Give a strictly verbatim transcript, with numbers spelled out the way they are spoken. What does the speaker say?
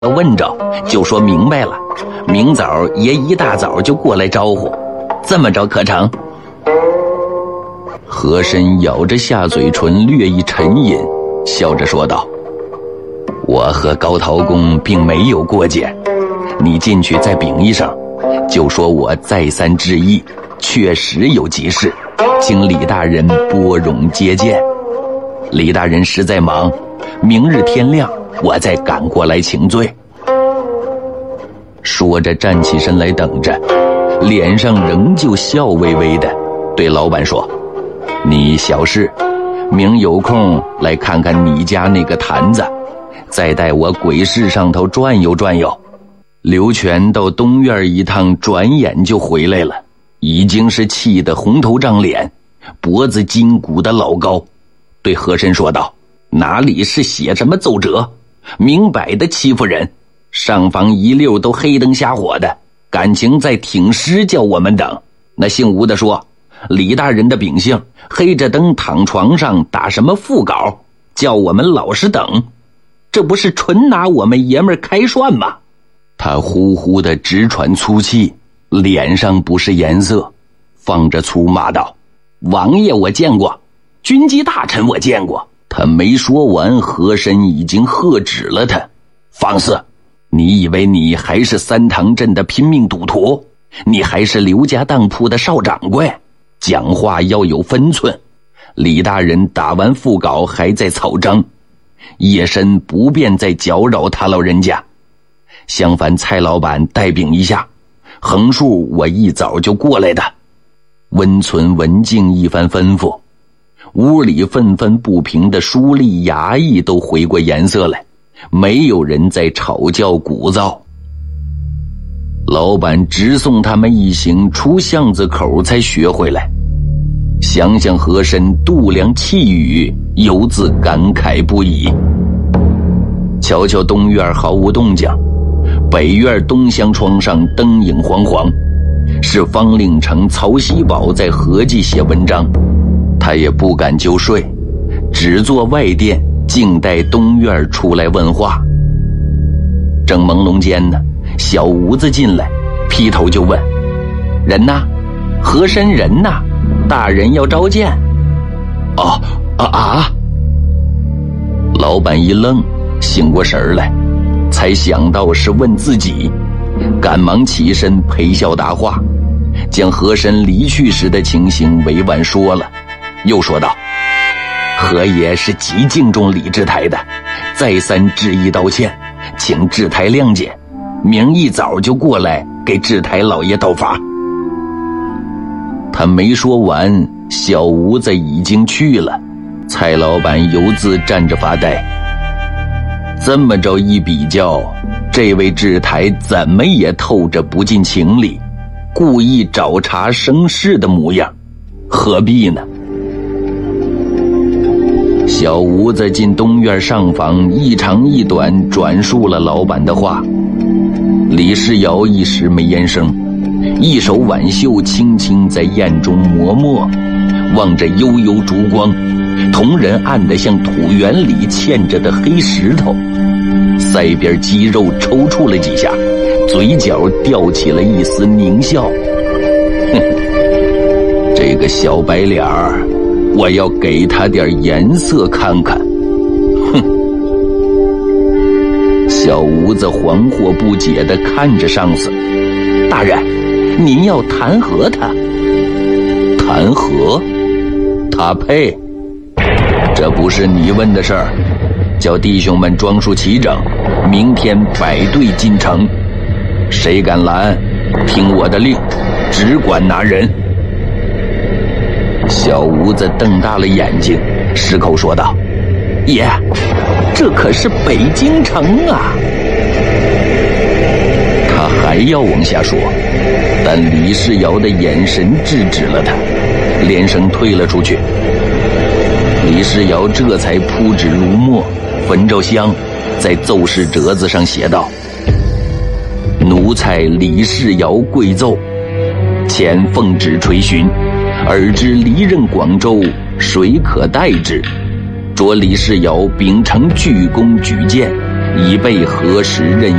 问着，就说明白了，明早爷一大早就过来招呼，这么着可成？和珅咬着下嘴唇，略一沉吟，笑着说道：“我和高陶公并没有过节，你进去再禀一声，就说我再三致意，确实有急事，请李大人拨冗接见。李大人实在忙，明日天亮我再赶过来请罪。”说着站起身来等着，脸上仍旧笑微微的，对老板说：“你小事，明有空来看看你家那个坛子，再带我鬼市上头转悠转悠。”刘全到东院一趟，转眼就回来了，已经是气得红头胀脸，脖子筋骨的老高，对和珅说道：“哪里是写什么奏折，明摆的欺负人，上房一溜都黑灯瞎火的，感情在挺尸叫我们等。那姓吴的说，李大人的秉性，黑着灯躺床上打什么副稿，叫我们老实等，这不是纯拿我们爷们开涮吗？”他呼呼的直喘粗气，脸上不是颜色，放着粗骂道：“王爷我见过，军机大臣我见过。”他没说完，和珅已经喝止了他：“放肆！你以为你还是三塘镇的拼命赌徒？你还是刘家当铺的少掌柜？讲话要有分寸。李大人打完副稿还在草章，夜深不便再搅扰他老人家。相反，蔡老板代禀一下，横竖我一早就过来的。”温存文静一番吩咐，屋里愤愤不平的书吏衙役都回过颜色来，没有人在吵叫鼓噪。老板直送他们一行出巷子口才学回来。想想和珅度量气语，犹自感慨不已。瞧瞧东院毫无动静，北院东厢窗上灯影晃晃，是方令成、曹锡宝在合计写文章，他也不敢就睡，只坐外殿，静待东院出来问话。正朦胧间呢，小吴子进来，劈头就问：“人呐？和珅人呐？大人要召见。”“哦啊啊！”老板一愣，醒过神来，才想到是问自己，赶忙起身陪笑答话，将和珅离去时的情形委婉说了，又说道：“和爷是极敬重李治台的，再三致意道歉，请治台谅解，明一早就过来给治台老爷道法。”他没说完，小吴子已经去了，蔡老板犹自站着发呆。这么着一比较，这位治台怎么也透着不近情理，故意找茬生事的模样，何必呢？小吴子进东院上房，一长一短转述了老板的话。李世尧一时没言声，一手挽袖轻轻在砚中磨墨，望着悠悠烛光，瞳仁暗得像土原里嵌着的黑石头，腮边肌肉抽搐了几下，嘴角吊起了一丝狞笑。哼，这个小白脸儿，我要给他点颜色看看。哼！小吴子惶惑不解地看着上司：“大人，您要弹劾他？”“弹劾？他配？这不是你问的事儿，叫弟兄们装束齐整，明天摆队进城，谁敢拦，听我的令，只管拿人。”小吴子瞪大了眼睛，失口说道：“爷，这可是北京城啊！”他还要往下说，但李世尧的眼神制止了他，连声退了出去。李世尧这才铺纸如墨，焚着香，在奏事折子上写道：“奴才李世尧贵奏，前奉旨垂询，尔知离任广州，谁可代之？着李世尧秉承巨功举荐， 以备何时任